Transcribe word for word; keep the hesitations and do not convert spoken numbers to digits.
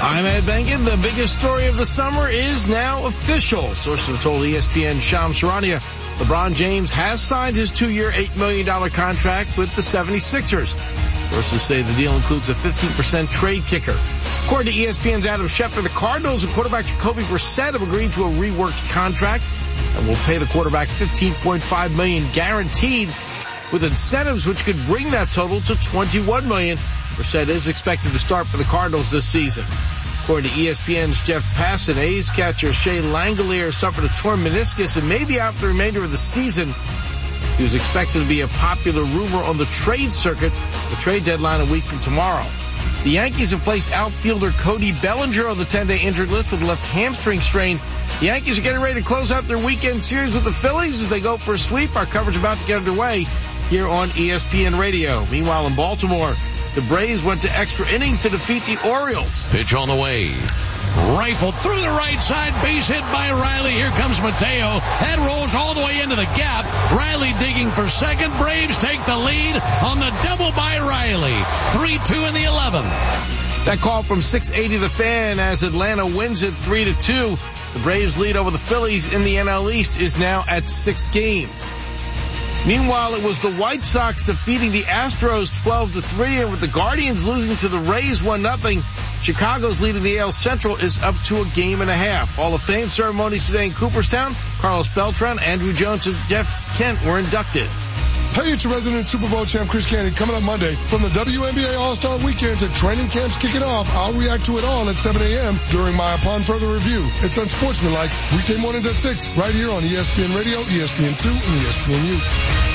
I'm Ed Benkin. The biggest story of the summer is now official. Sources have told E S P N Shams Charania LeBron James has signed his two-year, eight million dollars contract with the seventy-sixers. Sources say the deal includes a fifteen percent trade kicker. According to E S P N's Adam Schefter, the Cardinals and quarterback Jacoby Brissett have agreed to a reworked contract and will pay the quarterback fifteen point five million dollars guaranteed, with incentives which could bring that total to twenty-one million dollars. Brissett is expected to start for the Cardinals this season. According to E S P N's Jeff Passan, A's catcher Shea Langelier suffered a torn meniscus and may be out for the remainder of the season. He was expected to be a popular rumor on the trade circuit, the trade deadline a week from tomorrow. The Yankees have placed outfielder Cody Bellinger on the ten-day injured list with a left hamstring strain. The Yankees are getting ready to close out their weekend series with the Phillies as they go for a sweep. Our coverage about to get underway here on E S P N Radio. Meanwhile, in Baltimore, the Braves went to extra innings to defeat the Orioles. Pitch on the way. Rifled through the right side, base hit by Riley. Here comes Mateo. That rolls all the way into the gap. Riley digging for second. Braves take the lead on the double by Riley. three two in the eleventh. That call from six eighty The Fan as Atlanta wins it three to two. The Braves lead over the Phillies in the N L East is now at six games. Meanwhile, it was the White Sox defeating the Astros twelve to three, and with the Guardians losing to the Rays one nothing, Chicago's leading the A L Central is up to a game and a half. Hall of Fame ceremonies today in Cooperstown. Carlos Beltran, Andrew Jones, and Jeff Kent were inducted. Hey, it's your resident Super Bowl champ Chris Candy coming up Monday. From the W N B A All-Star Weekend to training camps kicking off, I'll react to it all at seven a.m. during my Upon Further Review. It's unsportsmanlike, weekday mornings at six, right here on E S P N Radio, E S P N two, and E S P N U.